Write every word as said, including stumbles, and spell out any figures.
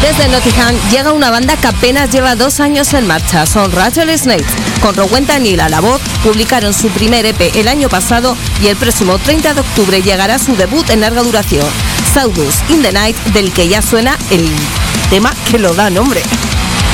Desde Nottingham llega una banda que apenas lleva dos años en marcha, son Rattlesnake. Con Rowenta Neal a la voz, publicaron su primer E P el año pasado y el próximo treinta de octubre llegará su debut en larga duración, Sawdust in the Night, del que ya suena el tema que lo da nombre.